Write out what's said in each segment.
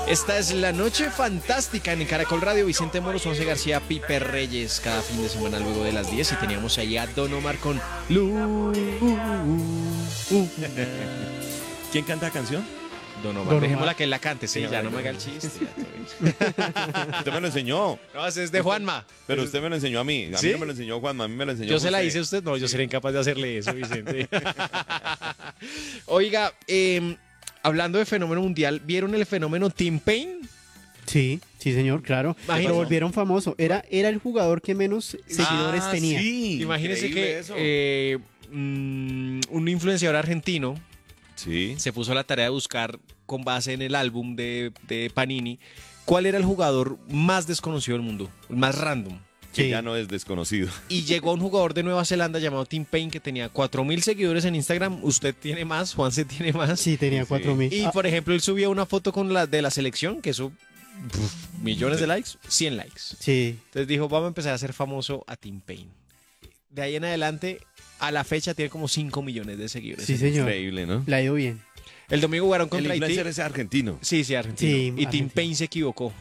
Esta es la noche fantástica en Caracol Radio. Vicente Moros, Once García, Pipe Reyes, cada fin de semana luego de las 10. Y teníamos ahí a Don Omar con ¿Quién canta la canción? Don Omar, dejémosla que él la cante, sí, ya no me haga el chiste. Usted me lo enseñó. No, ese es de Juanma. Pero usted me lo enseñó a mí. A ¿Sí? mí no me lo enseñó Juanma, a mí me lo enseñó Yo se la José. hice a usted, no, yo sería incapaz de hacerle eso, Vicente. Oiga, hablando de fenómeno mundial, ¿vieron el fenómeno Tim Payne? Sí, sí, señor, claro. Imagínate. Lo volvieron famoso. Era el jugador que menos seguidores tenía. Sí, Imagínese increíble que eso. un influenciador argentino Sí. se puso a la tarea de buscar, con base en el álbum de Panini, cuál era el jugador más desconocido del mundo, el más random. Que Sí. ya no es desconocido. Y llegó un jugador de Nueva Zelanda llamado Tim Payne que tenía 4.000 seguidores en Instagram. Usted tiene más, Juanse tiene más. Sí, tenía Sí. 4.000. Y por ejemplo, él subía una foto con la de la selección, que eso, millones de likes, 100 likes. Sí. Entonces dijo, vamos a empezar a hacer famoso a Tim Payne. De ahí en adelante, a la fecha tiene como 5 millones de seguidores. Sí, señor. Increíble, ¿no? Le ha ido bien. El domingo jugaron El contra Haití. influencer es argentino. Sí, sí, argentino. Sí, y Tim argentino. Payne se equivocó.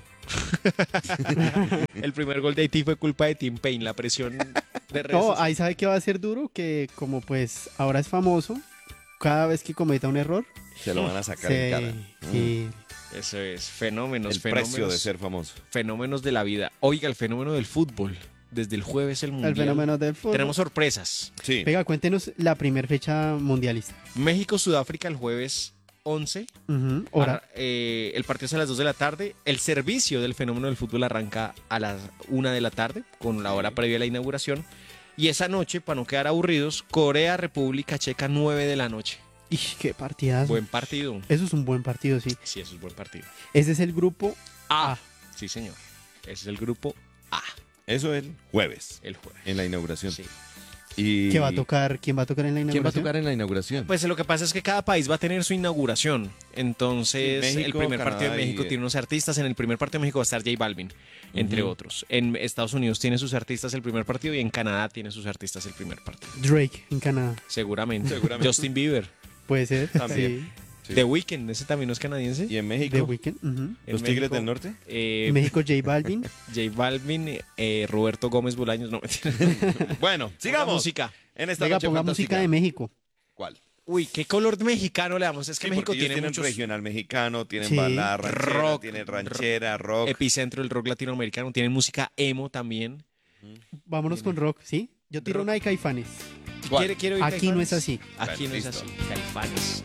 El primer gol de Haití fue culpa de Tim Payne, la presión de redes No, sociales. ahí sabe que va a ser duro, que como pues ahora es famoso, cada vez que cometa un error, Se lo van a sacar en cara. sí. Eso es, fenómenos, El fenómenos, precio de ser famoso. fenómenos de la vida. Oiga, el fenómeno del fútbol. Desde el jueves el mundial. El fenómeno del fútbol. Tenemos sorpresas. Sí. Venga, cuéntenos la primer fecha mundialista. México-Sudáfrica el jueves 11. Ujú, hora. El partido es a las 2 de la tarde. El servicio del fenómeno del fútbol arranca a las 1 de la tarde, con la hora previa a la inauguración. Y esa noche, para no quedar aburridos, Corea-República Checa 9 de la noche. Ish, qué partidazo. Buen partido. Eso es un buen partido, sí. Sí, eso es buen partido. Ese es el grupo A. A. Sí, señor. Ese es el grupo A, Eso el jueves, el jueves. en la inauguración. Sí. Y... ¿Quién va a tocar en la inauguración? ¿Quién va a tocar en la inauguración? Pues lo que pasa es que cada país va a tener su inauguración. Entonces, Sí, México, el primer Canadá partido de México y- tiene unos artistas. En el primer partido de México va a estar J Balvin, entre Ujú. otros. En Estados Unidos tiene sus artistas el primer partido y en Canadá tiene sus artistas el primer partido. Drake en Canadá. Seguramente. Seguramente. Justin Bieber. Puede ser. También. Sí. The Weeknd, ese también no es canadiense. ¿Y en Sí. México? The Weeknd. Ujú. En ¿Los Tigres México, del Norte? México, J Balvin. J Balvin, Roberto Gómez Bolaños. No, mentira. Bueno, sigamos. Música. En esta Venga, noche ponga fantástica. música de México. ¿Cuál? Uy, ¿qué color mexicano le damos? Es que Sí, México porque ellos tiene tienen muchos... regional mexicano, tienen Sí. balada ranchera, Rock, tienen ranchera, rock. Epicentro del rock latinoamericano. Tienen música emo también. Vámonos con rock, ¿sí? Yo tiro Rock. una de Caifanes. ¿Cuál? ¿Quiere oír Aquí no Caifanes? es así. Aquí no es Listo. así. Caifanes.